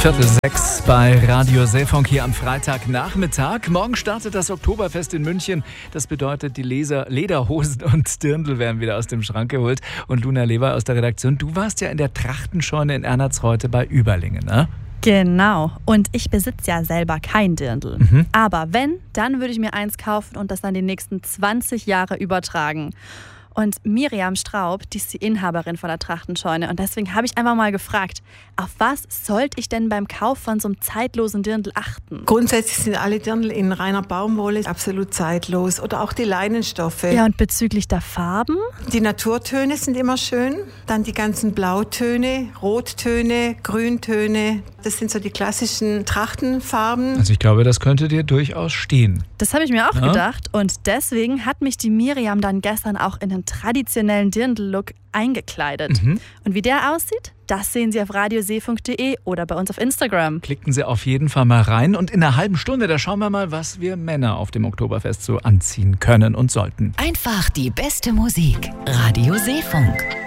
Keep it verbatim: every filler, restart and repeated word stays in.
Viertel sechs bei Radio Seefunk hier am Freitagnachmittag. Morgen startet das Oktoberfest in München. Das bedeutet, die Leser, Lederhosen und Dirndl werden wieder aus dem Schrank geholt. Und Luna Leber aus der Redaktion, du warst ja in der Trachtenscheune in Ernertsreuth bei Überlingen, ne? Genau. Und ich besitze ja selber kein Dirndl. Mhm. Aber wenn, dann würde ich mir eins kaufen und das dann die nächsten zwanzig Jahre übertragen. Und Miriam Straub, die ist die Inhaberin von der Trachtenscheune. Und deswegen habe ich einfach mal gefragt, auf was sollte ich denn beim Kauf von so einem zeitlosen Dirndl achten? Grundsätzlich sind alle Dirndl in reiner Baumwolle absolut zeitlos. Oder auch die Leinenstoffe. Ja, und bezüglich der Farben? Die Naturtöne sind immer schön. Dann die ganzen Blautöne, Rottöne, Grüntöne. Das sind so die klassischen Trachtenfarben. Also ich glaube, das könnte dir durchaus stehen. Das habe ich mir auch Ja? gedacht. Und deswegen hat mich die Miriam dann gestern auch in den traditionellen Dirndl-Look eingekleidet. Mhm. Und wie der aussieht, das sehen Sie auf radioseefunk punkt de oder bei uns auf Instagram. Klicken Sie auf jeden Fall mal rein. Und in einer halben Stunde, da schauen wir mal, was wir Männer auf dem Oktoberfest so anziehen können und sollten. Einfach die beste Musik. Radio Seefunk.